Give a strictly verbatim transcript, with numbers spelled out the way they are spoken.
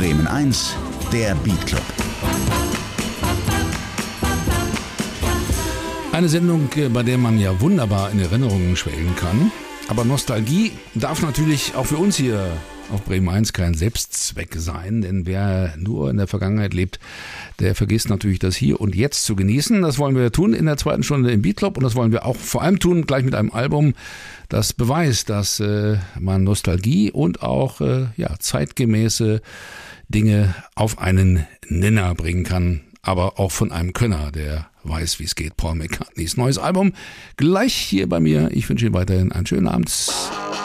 Bremen eins, der Beat Club. Eine Sendung, bei der man ja wunderbar in Erinnerungen schwelgen kann. Aber Nostalgie darf natürlich auch für uns hier auf Bremen eins kein Selbstzweck sein, denn wer nur in der Vergangenheit lebt, der vergisst natürlich das Hier und Jetzt zu genießen. Das wollen wir tun in der zweiten Stunde im Beat Club und das wollen wir auch vor allem tun, gleich mit einem Album, das beweist, dass äh, man Nostalgie und auch äh, ja, zeitgemäße Dinge auf einen Nenner bringen kann, aber auch von einem Könner, der weiß, wie es geht. Paul McCartneys neues Album gleich hier bei mir. Ich wünsche Ihnen weiterhin einen schönen Abend.